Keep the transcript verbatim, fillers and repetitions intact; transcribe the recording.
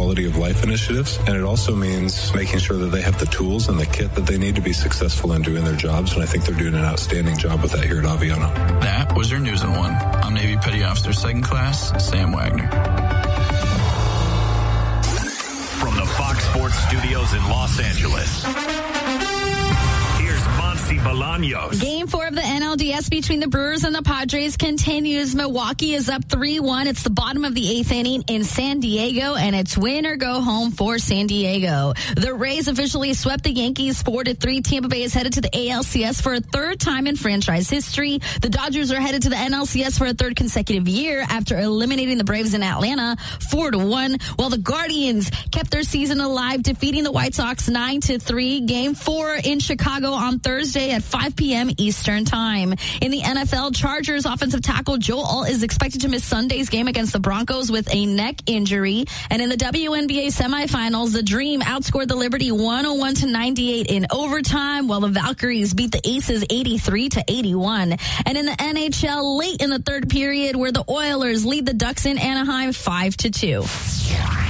quality of life initiatives, and it also means making sure that they have the tools and the kit that they need to be successful in doing their jobs, and I think they're doing an outstanding job with that here at Aviano. That was your News in One. I'm Navy Petty Officer Second Class Sam Wagner. From the Fox Sports Studios in Los Angeles, here's Monty Bolaños. Game four of the N L D S between the Brewers and the Padres continues. Milwaukee is up three one. It's the bottom of the eighth inning in San Diego, and it's win or go home for San Diego. The Rays officially swept the Yankees four to three. Tampa Bay is headed to the A L C S for a third time in franchise history. The Dodgers are headed to the N L C S for a third consecutive year after eliminating the Braves in Atlanta four to one, while the Guardians kept their season alive, defeating the White Sox nine to three. Game four in Chicago on Thursday at five p.m. Eastern Time. In the N F L, Chargers offensive tackle Joe Alt is expected to miss Sunday's game against the Broncos with a neck injury. And in the W N B A semifinals, the Dream outscored the Liberty one oh one to ninety-eight in overtime, while the Valkyries beat the Aces eighty-three to eighty-one. And in the N H L, late in the third period, where the Oilers lead the Ducks in Anaheim five to two.